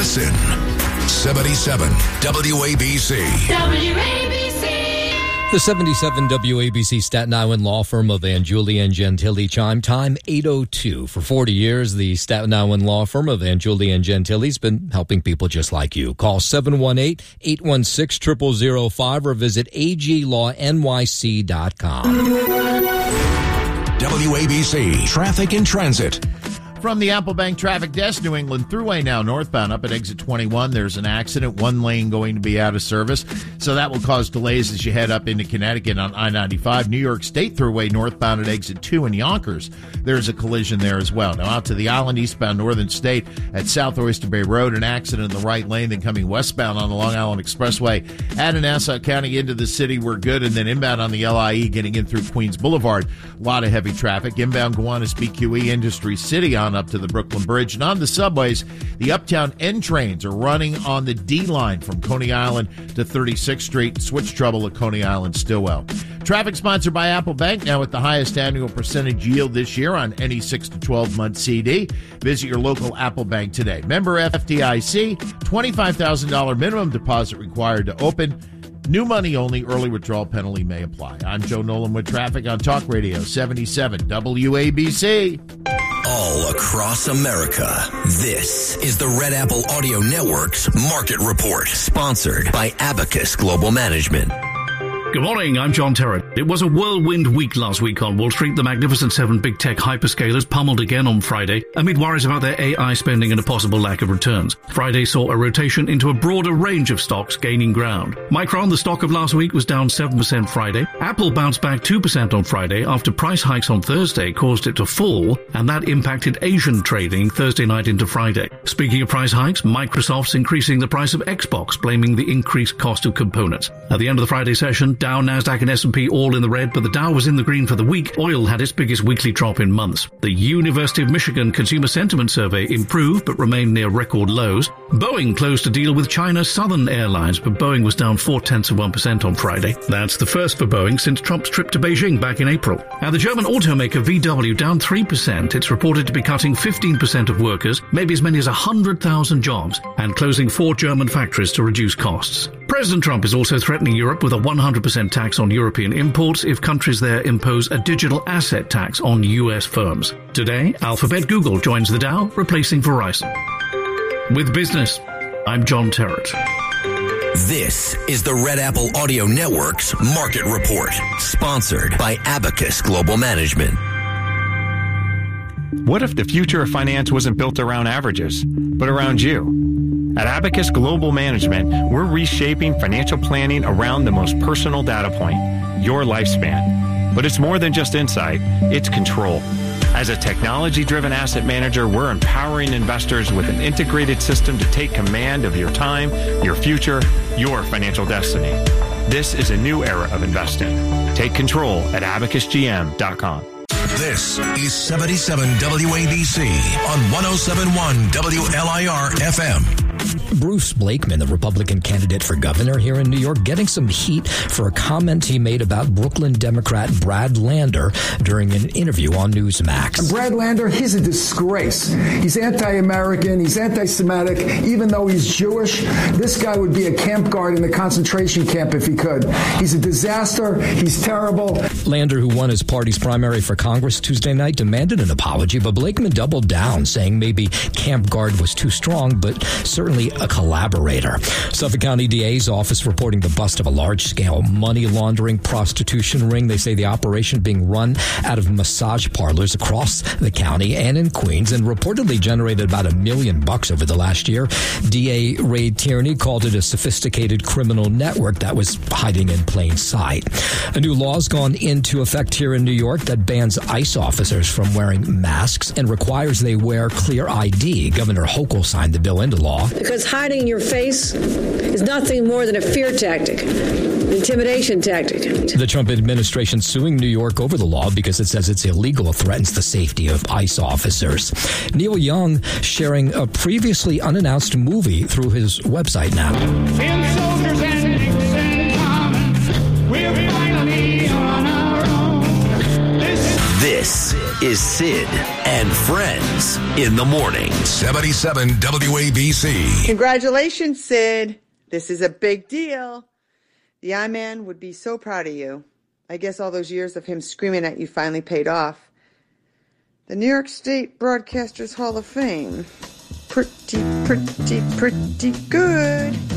Listen. 77 WABC. The 77 WABC Staten Island law firm of Angiulia and Gentili chime time 8:02. For 40 years, the Staten Island law firm of Angiulia and Gentili has been helping people just like you. Call 718-816-0005 or visit aglawnyc.com. WABC Traffic and Transit. From the Applebank Traffic Desk, New England Thruway now northbound up at exit 21. There's an accident, one lane going to be out of service, so that will cause delays as you head up into Connecticut on I-95. New York State Thruway northbound at exit 2 in Yonkers. There's a collision there as well. Now out to the island, eastbound Northern State at South Oyster Bay Road, an accident in the right lane, then coming westbound on the Long Island Expressway out of Nassau County into the city, we're good, and then inbound on the LIE getting in through Queens Boulevard. A lot of heavy traffic. Inbound Gowanus BQE Industry City on up to the Brooklyn Bridge. And on the subways, the Uptown N trains are running on the D line from Coney Island to 36th Street. Switch trouble at Coney Island, Stillwell. Traffic sponsored by Applebank, now at the highest annual percentage yield this year on any 6 to 12-month CD. Visit your local Applebank today. Member FDIC, $25,000 minimum deposit required to open. New money only, early withdrawal penalty may apply. I'm Joe Nolan with traffic on Talk Radio 77 WABC. All across America, this is the Red Apple Audio Network's Market Report, sponsored by Abacus Global Management. Good morning, I'm John Terrett. It was a whirlwind week last week on Wall Street. The Magnificent Seven big tech hyperscalers pummeled again on Friday amid worries about their AI spending and a possible lack of returns. Friday saw a rotation into a broader range of stocks gaining ground. Micron, the stock of last week, was down 7% Friday. Apple bounced back 2% on Friday after price hikes on Thursday caused it to fall, and that impacted Asian trading Thursday night into Friday. Speaking of price hikes, Microsoft's increasing the price of Xbox, blaming the increased cost of components. At the end of the Friday session, Dow, Nasdaq, and S&P all in the red, but the Dow was in the green for the week. Oil had its biggest weekly drop in months. The University of Michigan Consumer Sentiment Survey improved, but remained near record lows. Boeing closed a deal with China Southern Airlines, but Boeing was down 0.4% on Friday. That's the first for Boeing since Trump's trip to Beijing back in April. Now, the German automaker VW down 3%. It's reported to be cutting 15% of workers, maybe as many as 100,000 jobs, and closing 4 German factories to reduce costs. President Trump is also threatening Europe with a 100% tax on European imports if countries there impose a digital asset tax on U.S. firms. Today, Alphabet Google joins the Dow, replacing Verizon. With business, I'm John Terrett. This is the Red Apple Audio Network's Market Report, sponsored by Abacus Global Management. What if the future of finance wasn't built around averages, but around you? At Abacus Global Management, we're reshaping financial planning around the most personal data point, your lifespan. But it's more than just insight, it's control. As a technology-driven asset manager, we're empowering investors with an integrated system to take command of your time, your future, your financial destiny. This is a new era of investing. Take control at abacusgm.com. This is 77 WABC on 107.1 WLIR FM. Bruce Blakeman, the Republican candidate for governor here in New York, getting some heat for a comment he made about Brooklyn Democrat Brad Lander during an interview on Newsmax. And Brad Lander, he's a disgrace. He's anti-American. He's anti-Semitic. Even though he's Jewish, this guy would be a camp guard in a concentration camp if he could. He's a disaster. He's terrible. Lander, who won his party's primary for Congress Tuesday night, demanded an apology, but Blakeman doubled down, saying maybe camp guard was too strong, but certainly a collaborator. Suffolk County DA's office reporting the bust of a large-scale money laundering prostitution ring. They say the operation being run out of massage parlors across the county and in Queens, and reportedly generated about $1 million over the last year. DA Ray Tierney called it a sophisticated criminal network that was hiding in plain sight. A new law has gone into effect here in New York that bans ICE officers from wearing masks and requires they wear clear ID. Governor Hochul signed the bill into law. Because hiding your face is nothing more than a fear tactic, an intimidation tactic. The Trump administration suing New York over the law because it says it's illegal, threatens the safety of ICE officers. Neil Young sharing a previously unannounced movie through his website now. Ten soldiers and Dixon Commons, we're finally on our own. This is Sid and Friends in the morning. 77 WABC. Congratulations, Sid. This is a big deal. The I-Man would be so proud of you. I guess all those years of him screaming at you finally paid off. The New York State Broadcasters Hall of Fame. Pretty good.